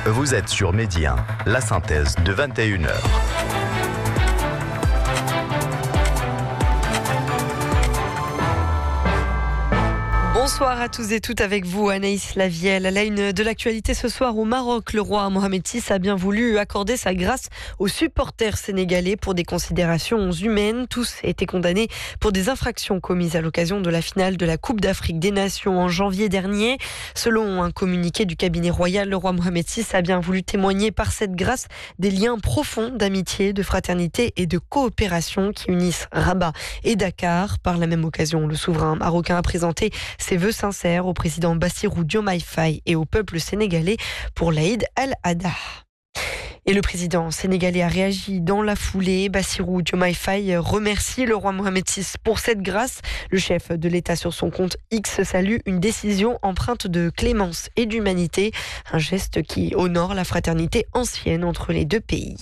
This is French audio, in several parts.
Vous êtes sur Midi 1, la synthèse de 21h. Bonsoir à tous et toutes, avec vous Anaïs Lavielle. À la une de l'actualité ce soir au Maroc, le roi Mohamed VI a bien voulu accorder sa grâce aux supporters sénégalais pour des considérations humaines. Tous étaient condamnés pour des infractions commises à l'occasion de la finale de la Coupe d'Afrique des Nations en janvier dernier. Selon un communiqué du cabinet royal, le roi Mohamed VI a bien voulu témoigner par cette grâce des liens profonds d'amitié, de fraternité et de coopération qui unissent Rabat et Dakar. Par la même occasion, le souverain marocain a présenté ses vœux sincères au président Bassirou Diomaye Faye et au peuple sénégalais pour l'Aïd al-Adha. Et le président sénégalais a réagi dans la foulée. Bassirou Diomaye Faye remercie le roi Mohamed VI pour cette grâce. Le chef de l'État sur son compte X salue une décision empreinte de clémence et d'humanité, un geste qui honore la fraternité ancienne entre les deux pays.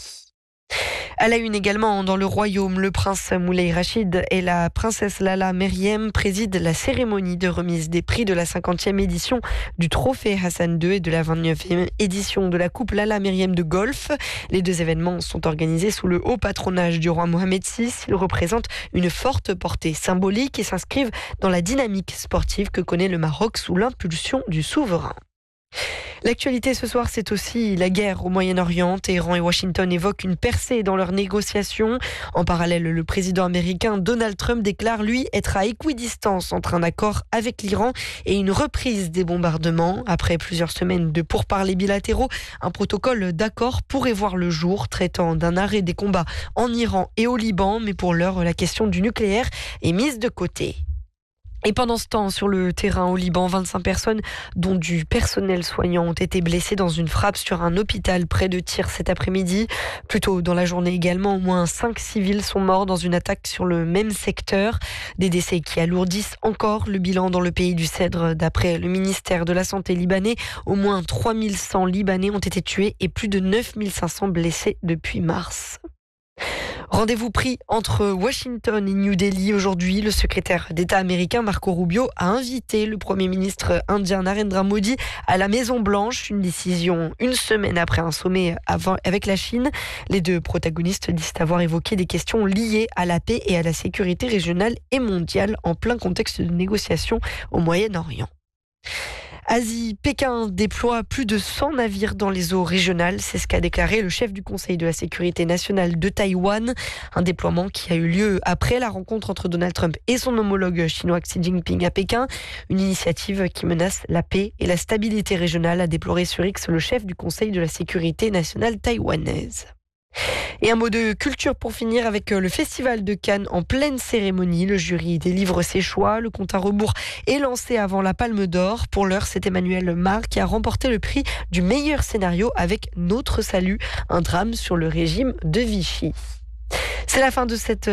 À la une également, dans le royaume, le prince Moulay Rachid et la princesse Lala Meriem président la cérémonie de remise des prix de la 50e édition du trophée Hassan II et de la 29e édition de la coupe Lala Meriem de golf. Les deux événements sont organisés sous le haut patronage du roi Mohamed VI. Ils représentent une forte portée symbolique et s'inscrivent dans la dynamique sportive que connaît le Maroc sous l'impulsion du souverain. L'actualité ce soir, c'est aussi la guerre au Moyen-Orient. Téhéran et Washington évoquent une percée dans leurs négociations. En parallèle, le président américain Donald Trump déclare, lui, être à équidistance entre un accord avec l'Iran et une reprise des bombardements. Après plusieurs semaines de pourparlers bilatéraux, un protocole d'accord pourrait voir le jour, traitant d'un arrêt des combats en Iran et au Liban. Mais pour l'heure, la question du nucléaire est mise de côté. Et pendant ce temps, sur le terrain au Liban, 25 personnes, dont du personnel soignant, ont été blessées dans une frappe sur un hôpital près de Tyr cet après-midi. Plus tôt dans la journée également, au moins 5 civils sont morts dans une attaque sur le même secteur. Des décès qui alourdissent encore le bilan dans le pays du Cèdre. D'après le ministère de la Santé libanais, au moins 3100 Libanais ont été tués et plus de 9500 blessés depuis mars. Rendez-vous pris entre Washington et New Delhi aujourd'hui. Le secrétaire d'État américain Marco Rubio a invité le Premier ministre indien Narendra Modi à la Maison-Blanche. Une décision une semaine après un sommet avec la Chine. Les deux protagonistes disent avoir évoqué des questions liées à la paix et à la sécurité régionale et mondiale en plein contexte de négociations au Moyen-Orient. Asie, Pékin déploie plus de 100 navires dans les eaux régionales. C'est ce qu'a déclaré le chef du Conseil de la sécurité nationale de Taïwan. Un déploiement qui a eu lieu après la rencontre entre Donald Trump et son homologue chinois Xi Jinping à Pékin. Une initiative qui menace la paix et la stabilité régionale, a déploré sur X le chef du Conseil de la sécurité nationale taïwanaise. Et un mot de culture pour finir avec le Festival de Cannes en pleine cérémonie. Le jury délivre ses choix. Le compte à rebours est lancé avant la Palme d'Or. Pour l'heure, c'est Emmanuel Mar qui a remporté le prix du meilleur scénario avec Notre Salut, un drame sur le régime de Vichy. C'est la fin de cette